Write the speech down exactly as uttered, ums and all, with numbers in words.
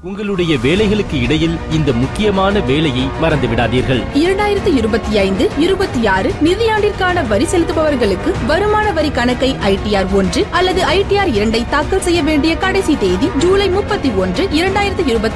உங்களுடைய வேலைகளுக்கு இடையில் இந்த முக்கியமான வேலையை மறந்து விடாதீர்கள். இரண்டாயிரத்தி இருபத்தி ஐந்து இருபத்தி ஆறு நிதியாண்டிற்கான வரி செலுத்துபவர்களுக்கு வருமான வரி கணக்கை ஐடிஆர் ஒன்று அல்லது ஐடிஆர் இரண்டை தாக்கல் செய்ய வேண்டிய கடைசி தேதி ஜூலை முப்பத்தி ஒன்று இரண்டாயிரத்தி இருபத்தி